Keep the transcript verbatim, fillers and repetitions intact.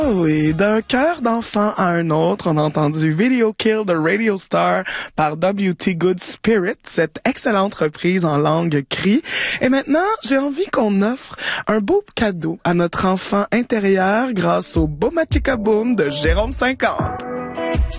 Oui, d'un cœur d'enfant à un autre, on a entendu Video Kill the Radio Star par W T Good Spirit, cette excellente reprise en langue cri. Et maintenant, j'ai envie qu'on offre un beau cadeau à notre enfant intérieur grâce au Boom Chica Boom de Jérôme cinquante.